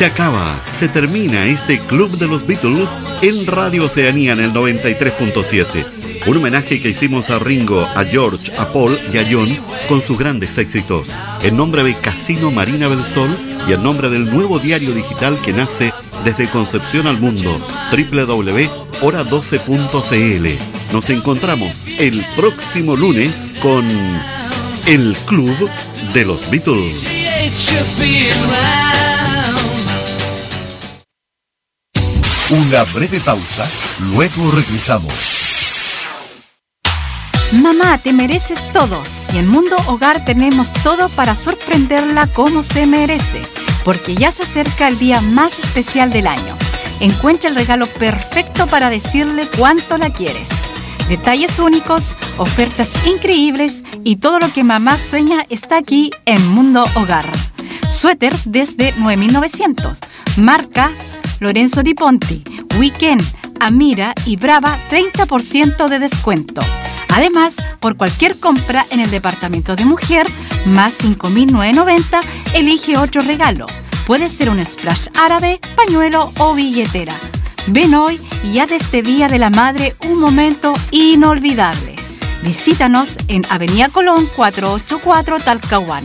Se acaba, se termina este Club de los Beatles en Radio Oceanía en el 93.7. Un homenaje que hicimos a Ringo, a George, a Paul y a John con sus grandes éxitos. En nombre de Casino Marina del Sol y en nombre del nuevo diario digital que nace desde Concepción al Mundo, www.hora12.cl. Nos encontramos el próximo lunes con el Club de los Beatles. Una breve pausa, luego regresamos. Mamá, te mereces todo. Y en Mundo Hogar tenemos todo para sorprenderla como se merece. Porque ya se acerca el día más especial del año. Encuentra el regalo perfecto para decirle cuánto la quieres. Detalles únicos, ofertas increíbles y todo lo que mamá sueña está aquí en Mundo Hogar. Suéter desde 9.900. Marcas Lorenzo Di Ponti, Weekend, Amira y Brava, 30% de descuento. Además, por cualquier compra en el departamento de mujer, más 5.990, elige otro regalo. Puede ser un splash árabe, pañuelo o billetera. Ven hoy y haz de este Día de la Madre un momento inolvidable. Visítanos en Avenida Colón 484 Talcahuano.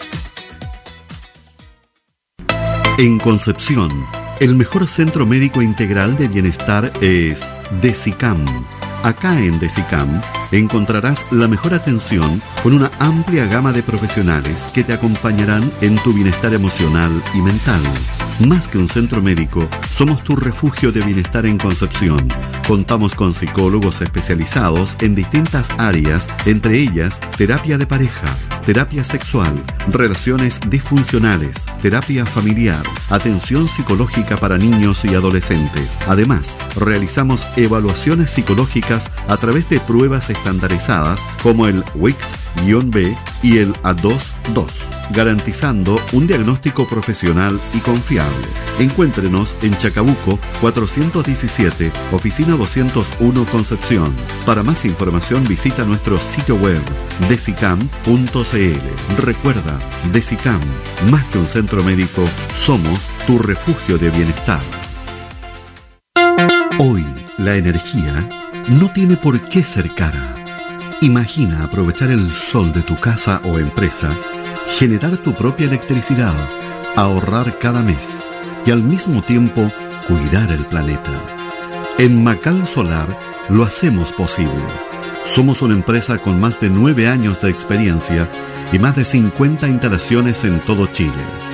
En Concepción, el mejor centro médico integral de bienestar es DESICAM. Acá en DESICAM encontrarás la mejor atención con una amplia gama de profesionales que te acompañarán en tu bienestar emocional y mental. Más que un centro médico, somos tu refugio de bienestar en Concepción. Contamos con psicólogos especializados en distintas áreas, entre ellas terapia de pareja, terapia sexual, relaciones disfuncionales, terapia familiar, atención psicológica para niños y adolescentes. Además, realizamos evaluaciones psicológicas a través de pruebas estandarizadas como el WICS-B y el A2-2, garantizando un diagnóstico profesional y confiable. Encuéntrenos en Chacabuco 417, oficina 201 Concepción. Para más información visita nuestro sitio web desicam.cl. Recuerda, DESICAM, más que un centro médico, somos tu refugio de bienestar. Hoy, la energía no tiene por qué ser cara. Imagina aprovechar el sol de tu casa o empresa, generar tu propia electricidad, ahorrar cada mes y al mismo tiempo cuidar el planeta. En Macal Solar lo hacemos posible. Somos una empresa con más de 9 años de experiencia y más de 50 instalaciones en todo Chile.